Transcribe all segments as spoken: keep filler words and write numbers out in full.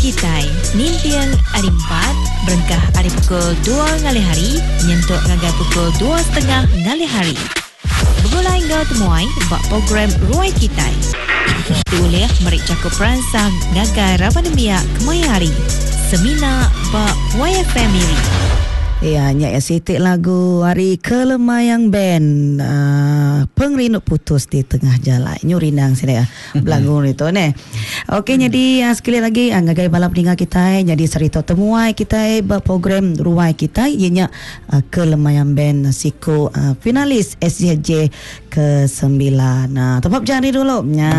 kita Nintiang hari empat Berengkah hari pukul dua ngali hari Nyentuk ngagai pukul dua setengah ngali hari Bergulai ngau temuai Bak program Ruai Kita Tuoleh merik cakup peransang Ngagai Ramademia Kemaya hari Semina Bak Y F M Miri. Ya, nyak ya sitik lagu Hari Kelemayang Band uh, Pengrinuk Putus di Tengah Jalan. Nyurinang sini ya lagu itu ne. Okey, jadi uh, sekali lagi uh, ngagai balap dengar kita jadi cerita temuai kita berprogram Ruai Kita ianya uh, Kelemayang Band Siko uh, finalis S J J ke sembilan. Nah, tepap jari dulu. Ya.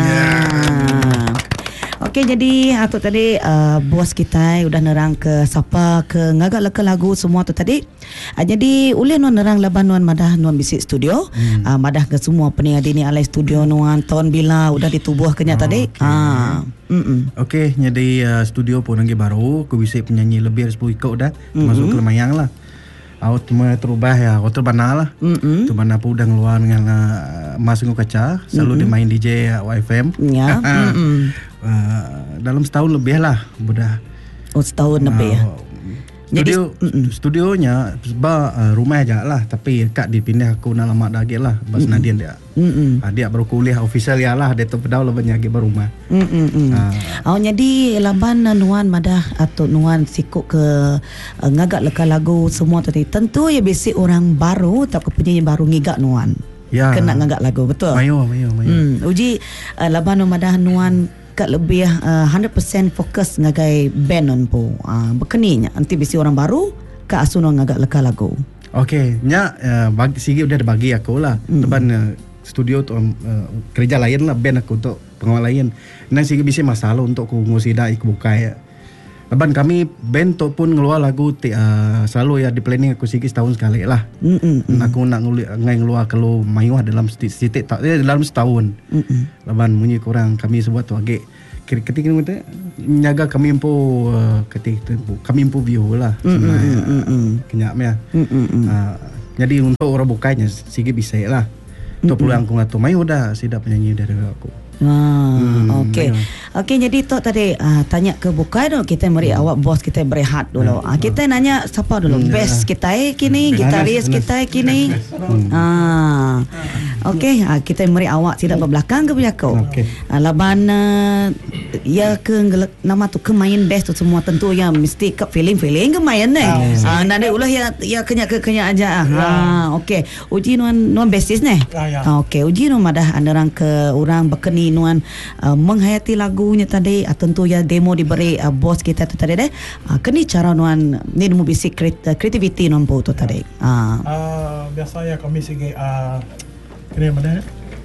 Yeah. Okey, jadi atau tadi uh, bos kita udah nerang ke siapa ke ngagak leka lagu semua tu tadi. Uh, jadi ulih nuan nerang laban nuan madah nuan bisik studio. Hmm. Uh, madah ke semua pening adini alai studio nuan tahun bila udah ditubuh kenya oh, tadi. Ah. Okay. Uh, Okey, jadi uh, studio pun lagi baru aku bisik penyanyi lebih dari sepuluh ikut dah. Termasuk mm-hmm. Kelemayang lah. Awak cuma terubah ya, awak terbana lah. Mm-hmm. Terbana pun udah ngeluar dengan uh, masuk kaca. Selalu mm-hmm. dia main D J uh, Y F M. Ya. Mm-hmm. uh, dalam setahun lebih lah, sudah. Oh, setahun uh, lebih ya. Studio, Jadi, studionya sebab uh, rumah aja lah, tapi kak dipindah aku nak lama dah lagi lah. Bas mm-hmm. Nadian dia. Mm-hmm. Uh, dia baru kuliah official ya lah, dia tu pedau lebih lagi baru rumah. Mm-hmm. Uh, oh, jadi laban nuan madah atau nuan sikuk ke uh, ngagak leka lagu semua tadi. Tentu ya basic orang baru, tapi penyanyi baru ngigak nuan. Ya. Kena ngagak lagu, betul? Mayo, mayo, mayo. Hmm. Uji uh, laban nuan madah nuan kat lebih uh, one hundred percent fokus ngagai band on po. Uh, berkeninya nanti bisi orang baru ke asun ngagak leka lagu. Okey, nya uh, bagi sigi udah bagi aku lah. Mm. Depan uh, studio tu uh, kerja lain lah band aku untuk pengawal lain. Nah sigi bisi masalah untuk ku ngusida iku bukai. Leban kami band tu pun ngeluar lagu ti, uh, selalu ya di planning aku sigi setahun sekali lah. Mm-mm. Aku nak ngai ngeluar kalau mayuh dalam setitik tak eh, dalam setahun. Mm-mm. Leban bunyi kurang kami sebuat tu agak ketika kita menjaga kami empu uh, ketika kami empu view lah sebenarnya. Kenyak ya. Uh, jadi untuk orang bukanya sigi bisa lah. Untuk peluang aku ngatu mayuh dah sidak penyanyi dari aku. Ah, hmm, okey. Okey, jadi tok tadi uh, tanya ke bukai dulu kita meri hmm. awak bos kita berehat dulu. Ah, uh, kita nanya siapa dulu? Hmm, best ya. Kita kini, hmm. gitaris kita kini. Hmm. Ah. Okey, uh, kita meri awak tidak berbelakang ke belakang. Okey. Uh, laban uh, ya ke nama tu ke main best tu semua tentu ya mesti ke feeling-feeling ke main ni. Ah, nanti ulah ya ya kenya ke kenya aja. Ah, ah okey. Uji nuan nuan basis ni. Ah, okey, uji nuan madah anderang ke orang berkeni nuan uh, menghayati lagunya tadi uh, tentu ya demo diberi uh, bos kita tu tadi deh uh, kini cara nuan ni mu basic creativity nuan po tu tadi uh. Uh, biasa ya kami segi uh, kini mana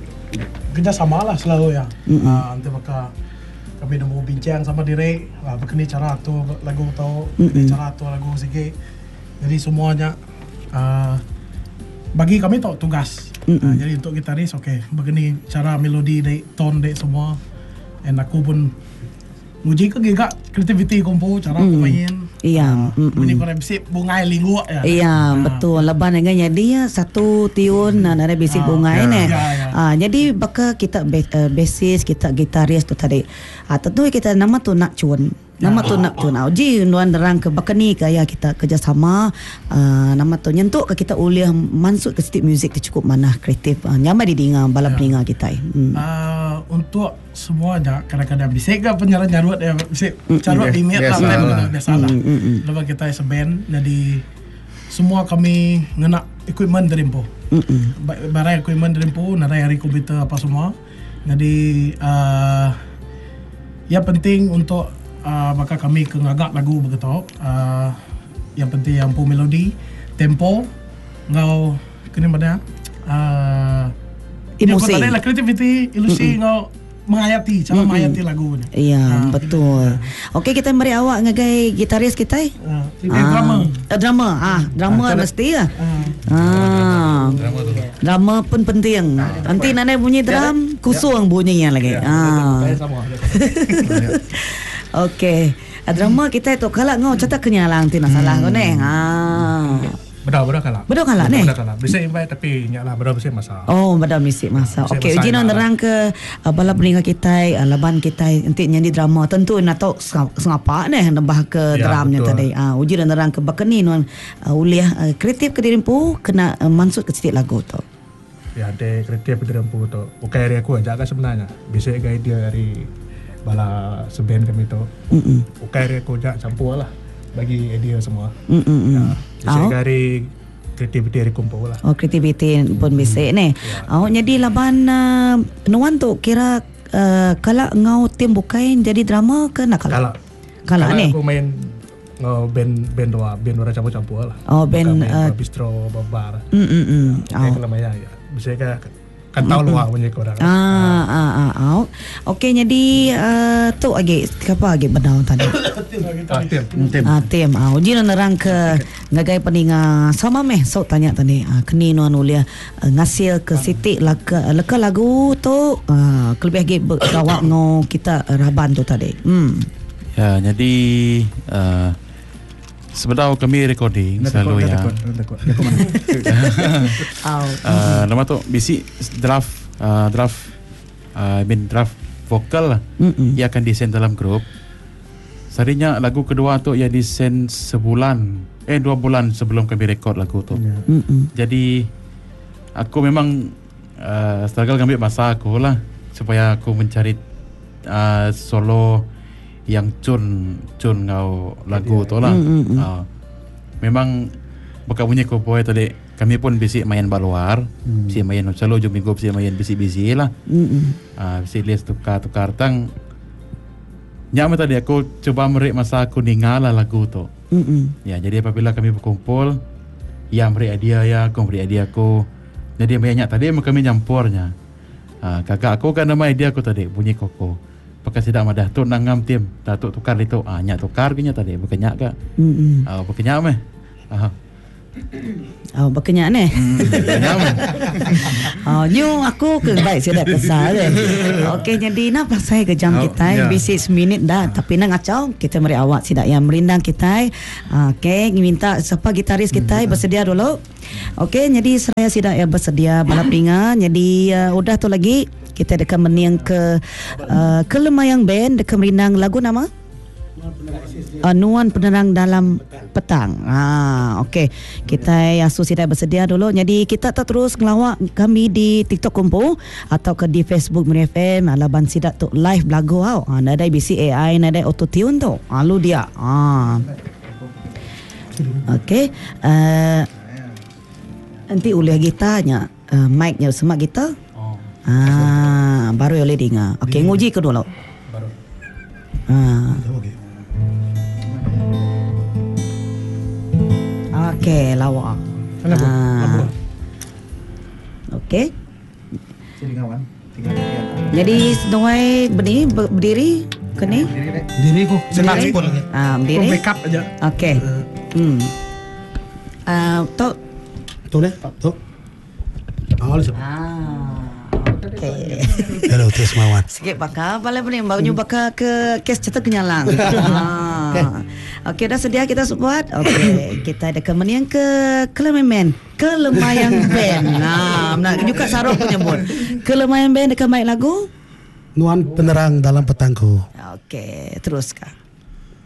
kerja sama lah selalu ya mm-hmm. uh, nanti maka kami nemu bincang sama diri uh, begini cara tu lagu tau mm-hmm. cara tu lagu segi jadi semuanya uh, bagi kami tu tugas. Mm-hmm. Uh, jadi untuk gitaris okey begini cara melodi dek tone dek semua and aku pun nguji ke gigak creativity kompo cara mm. main iya uh, ini kau bisik bungai lingua ya iya uh. betul leban dengan jadi satu tiun nah ada bisik uh, bungai yeah. ne yeah, yeah. Uh, jadi baka kita uh, basis kita gitaris tu tadi uh, tentu kita nama tu nak cun nama tu nak tu nak uji nuan derang ke bakani kaya kita kerjasama uh, nama tu nyentuk ke kita uliah mansut ke setiap muzik tu cukup mana kreatif uh, nyamai di dengar balap ya. Dengar kita hmm. uh, untuk semuanya kadang-kadang bisik ke penyaran nyarut ya bisik carut mm, imit lah kan biasa lah mm, mm, mm. Lepas kita seband jadi semua kami ngenak equipment dari Empo mm, mm. barang equipment dari Empo narai hari komputer apa semua jadi uh, ya penting untuk Uh, maka kami kengagak lagu begitu uh, yang penting yang pu melodi tempo ngau kini mana uh, emosi lah creativity ilusi mm-hmm. ngau menghayati cara mm-hmm. menghayati lagu ni iya uh, betul gitu. Okey kita beri awak ngagai gitaris kita uh, ah. drama uh, drama ah drama uh, mesti lah uh. ah drama tu drama pun penting nanti nanti bunyi drum kusung bunyinya lagi ah Okey, drama kita itu kalau ngau cerita kenyalang tina salah kau neng. Ah. Bedah-bedah kalah. Bedah kalah ni? Bedah kalah. Bisa invite tapi nyaklah bedah bisa masa. Oh, bedah misi masa. Bisa Okey, masa uji yang nak lah. nerang ke uh, bala peninggal kita, uh, laban kita nanti nyanyi drama. Tentu nak tahu sengap- sengapa ni nambah ke Ya, dramnya betul. tadi. Ah, uh, uji nak nerang ke bakani nuan uh, uliah uh, kreatif ke dirimpu kena uh, mansut ke sitik lagu tu. Ya, ada kreatif di rempu tu. Bukan dari aku aja kan sebenarnya. Bisa guide dia dari bala seben kami tu. Mm-mm. Bukan dari aku aja campur lah. Bagi idea semua. Mm-mm. Ya, bisa Oh. dari kreativiti dari kumpul lah. Oh, kreativiti pun bisa ni. Oh, jadi laban uh, nuan tu kira uh, kalau ngau tim bukain jadi drama ke nak Kalau Kalau ni. aku main uh, band band dua band dua campur-campur lah. Oh, band, Bukan uh, main bistro bar. Mm mm mm. Kayak Oh. kalau maya ya. Bisa kan kan tahu luar punya korang. Ah, ah, ah, ah. Okey, jadi uh, tu lagi apa lagi bedau tadi? Ah, tim. Tim. Ah, tim. Ah, uji nak nerang ke ngagai peninga sama meh sok tanya tadi. Ah, keni nuan ulia uh, ngasil ke sitik laka laka lagu tu ah, kelebih lagi gawak ngo kita uh, raban tu tadi. Hmm. Ya, jadi uh, sebenarnya kami recording selalu ya. Takut, takut. Takut mana? Au. Uh, nama tu bisi draft uh, draft uh, I mean draft vokal lah. Mm-mm. Ia akan desain dalam grup. Sarinya lagu kedua tu ia desain sebulan eh dua bulan sebelum kami record lagu tu. Ya. Mm-mm. Jadi aku memang uh, struggle ngambil masa aku lah supaya aku mencari uh, solo yang cun cun ngau lagu tu lah. Mm, mm, mm. Uh, memang bukan bunyi ko boy tadi kami pun bisik main baluar, Hmm. bisik main selalu jom minggu bisik main bisik-bisik lah. Mm-mm. Ah, bisik list tukar-tukar tang. Nyama tadi aku coba merik masa aku ningala lagu tu. Mm-mm. Ya, jadi apabila kami berkumpul, ya beri idea ya, aku beri idea aku. Jadi banyak tadi kami nyampurnya. Ah, kakak aku kan nama idea aku tadi bunyi koko. Pakai sidak madah tu nangam tim, datuk tukar itu. Ah, nyak tukar kenya tadi, bukan nyak ke? Mm-mm. Ah, bukan nyak meh. Ah, Oh, berkenyak ni. bukan nyak meh. Oh, new aku ke baik saya dah kesal kan. Okey, jadi nak pasai ke jam Oh, kita ya. bisik seminit dah tapi nak ngacau kita mari awak sidak yang merindang kita. Okey, minta siapa gitaris kita bersedia dulu. Okey, jadi saya sidak yang bersedia balap ringan. Jadi uh, udah tu lagi kita dekat meniang ke uh, ke Lemayang Band dekat merindang lagu nama Uh, Nuan Penerang Dalam Petang. Ah, okey. Kita Asu sudah bersedia dulu. Jadi kita tak terus ngelawak kami di TikTok Kumpu atau ke di Facebook Meri F M Alaban Sidak tu live belagu tau. Ah, nadai B C A I, nadai auto tune tu. Ah, lu dia. Ah. Okey. Uh, nanti uliah gitarnya uh, mic-nya semak gitar. Oh. Ah, baru boleh dengar. Okey, nguji ke dulu. Baru. Ah. Okey, lawak. Sana bu. Lampu. Ah. Okey. Sini kawan. Tinggal lihat. Jadi senuai berdiri ber- berdiri ke ni? Diri ku senang Berdiri? pun. Ah, Ku berdiri. backup aja. Okey. Hmm. Ah, tu. Tu leh, tu. Oh, leh. Ah. Okey. Hello, Tes Mawan. Sikit bakar, balik ni baru bakar ke kes cerita kenyalang. ah. Okey, dah sedia kita buat. Okey, kita ada kemenang ke Kelemayan Kelemayan Band. Nah, nak juga Sarok penyebut. Kelemayan Band dekat mic lagu. Nuan Penerang Dalam Petangku. Okey, teruskan.